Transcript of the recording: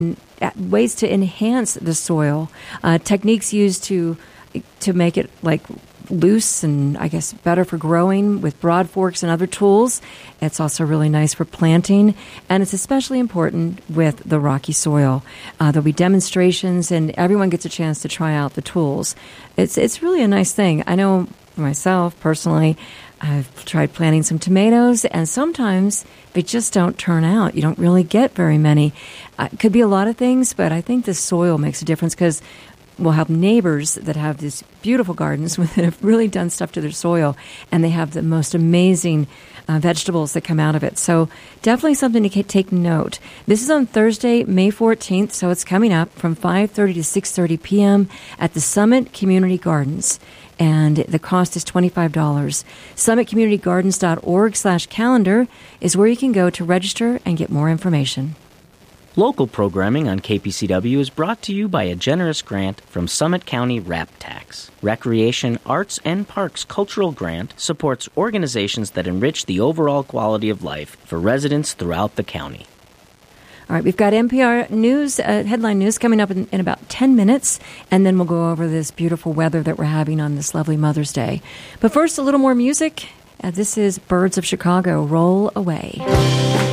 ways to enhance the soil, techniques used to make it like loose and I guess better for growing with broad forks and other tools. It's also really nice for planting, and it's especially important with the rocky soil. There'll be demonstrations, and everyone gets a chance to try out the tools. It's really a nice thing. I know for myself personally, I've tried planting some tomatoes, and sometimes they just don't turn out. You don't really get very many. It could be a lot of things, but I think the soil makes a difference because we'll have neighbors that have these beautiful gardens that have really done stuff to their soil, and they have the most amazing vegetables that come out of it. So definitely something to take note. This is on Thursday, May 14th, so it's coming up from 5:30 to 6:30 p.m. at the Summit Community Gardens. And the cost is $25. SummitCommunityGardens.org/calendar is where you can go to register and get more information. Local programming on KPCW is brought to you by a generous grant from Summit County RAP Tax. Recreation, Arts, and Parks Cultural Grant supports organizations that enrich the overall quality of life for residents throughout the county. All right, we've got NPR News, headline news coming up in about 10 minutes, and then we'll go over this beautiful weather that we're having on this lovely Mother's Day. But first, a little more music. This is Birds of Chicago, Roll Away.